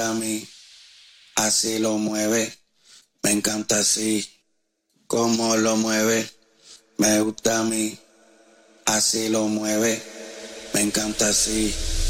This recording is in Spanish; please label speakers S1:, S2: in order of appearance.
S1: gusta a mí, así lo mueve, me encanta así, como lo mueve, me gusta a mí, así lo mueve, me encanta así.